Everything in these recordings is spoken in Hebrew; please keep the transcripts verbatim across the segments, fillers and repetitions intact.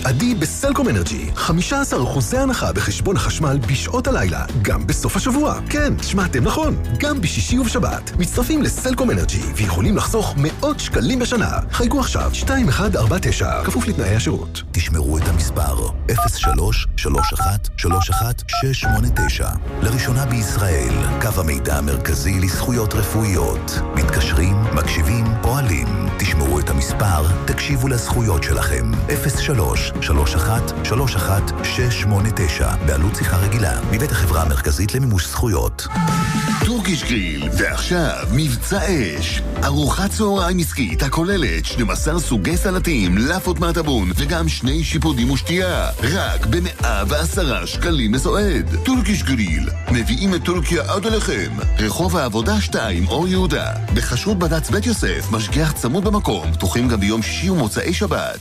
עדי בסלקום אנרג'י, חמישה עשר אחוז הנחה בחשבון החשמל בשעות הלילה, גם בסוף השבוע. כן, שמעתם נכון, גם בשישי ובשבת. מצטרפים לסלקום אנרג'י ויכולים לחסוך מאות שקלים בשנה. חייגו עכשיו שתיים אחת ארבע תשע, כפוף לתנאי השירות. תשמרו את המספר אפס שלוש שלוש אחת שלוש אחת שש שמונה תשע. לראשונה בישראל, קו המידע המרכזי לזכויות רפואיות. מתקשרים, מקשיבים, פועלים. תשמרו את המספר, תקשיבו לזכויות שלכם. אפס שלוש שלוש אחת שלוש אחת שש שמונה תשע, בעלות שיחה רגילה, מבית החברה המרכזית למימוש זכויות. טורקיש גריל, ועכשיו מבצע אש. ארוחת צהריים עסקית הכוללת שנים עשר סוגי סלטים, לאפות מהטבון וגם שני שיפודים ושתייה, רק ב-מאה ועשרה שקלים מסועד. טורקיש גריל, מביאים את טורקיה עד אליכם. רחוב העבודה שתיים, אור יהודה, בחשרות בד"ץ בית יוסף, משגיח צמוד במקום, פתוחים גם ביום שישי ומוצאי שבת.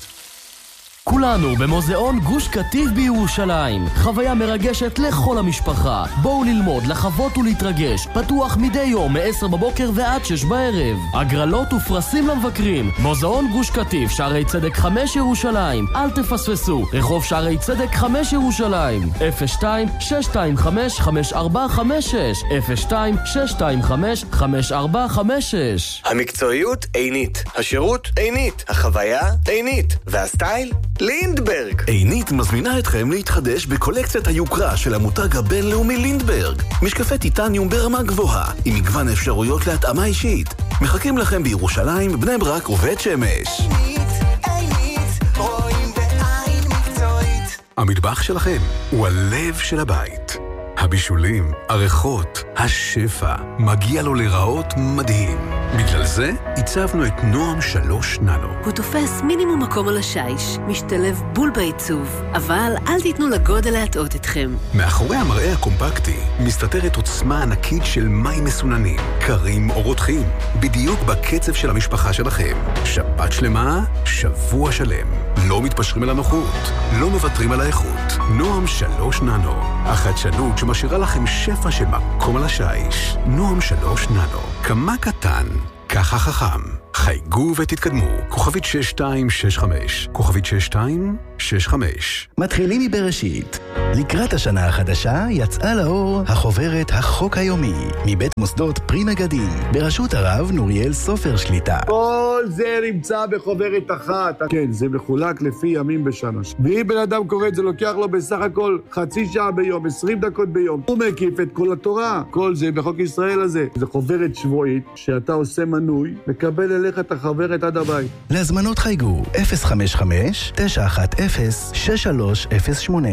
כולנו במוזיאון גוש קטיף בירושלים. חוויה מרגשת לכל המשפחה. בואו ללמוד, לחוות ולהתרגש. פתוח מדי יום מ-עשר בבוקר ועד שש בערב. הגרלות ופרסים למבקרים. מוזיאון גוש קטיף, שערי צדק חמש ירושלים. אל תפספסו. רחוב שערי צדק חמש ירושלים. אפס שתיים שש שתיים חמש חמש ארבע חמש שש אפס שתיים שש שתיים חמש חמש ארבע חמש שש. המקצועיות עינית, השירות עינית, החוויה עינית, והסטייל לינדברג. עינית מזמינה אתכם להתחדש בקולקציית היוקרה של המותג הבינלאומי לינדברג. משקפי טיטניום ברמה גבוהה, עם מגוון אפשרויות להתאמה אישית. מחכים לכם בירושלים, בני ברק ובית שמש. עינית, עינית, רואים בעין מקצועית. המטבח שלכם הוא הלב של הבית. הבישולים, הריחות, השפע, מגיע לו לראות מדהים. בגלל זה הצבנו את נועם שלוש ננו. הוא תופס מינימום מקום על השיש, משתלב בול בעיצוב, אבל אל תיתנו לגודל להטעות אתכם. מאחורי המראה הקומפקטי מסתתרת עוצמה ענקית של מים מסוננים, קרים או רותחים, בדיוק בקצב של המשפחה שלכם. שבת שלמה, שבוע שלם. לא מתפשרים על הנוחות, לא מוותרים על האיכות. נועם שלוש ננו, החדשנות שמשאירה לכם שפע של מקום על השיש. נועם שלוש ננו, כמה קטן, ככה חכם. חייגו ותתקדמו. כוכבית שש שתיים שש חמש, כוכבית שש שתיים שש חמש. מתחילים מבראשית. לקראת השנה החדשה יצאה לאור החוברת החוק היומי מבית מוסדות פרי מגדים בראשות הרב נוריאל סופר שליטה. כל זה נמצא בחוברת אחת. כן, זה מחולק לפי ימים בשנה. ואם בן אדם קורא את זה, לוקח לו בסך הכל חצי שעה ביום, עשרים דקות ביום. הוא מקיף את כל התורה. כל זה בחוק ישראל הזה. זה חוברת שבועית שאתה עושה מנוי, מקבל אליך את החוברת עד הבית. להזמנות חייגו אפס חמש חמש תשע אחת אפס שש שלוש אפס שמונה.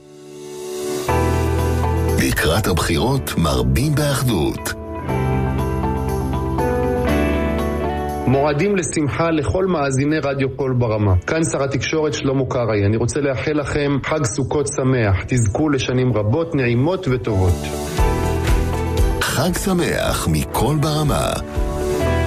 לקראת הבחירות מרבים באחדות. מועדים לשמחה לכל מאזיני רדיו קול ברמה. כאן שר התקשורת שלמה קרעי. אני רוצה לאחל לכם חג סוכות שמח. תזכו לשנים רבות, נעימות וטובות. חג שמח מכל ברמה.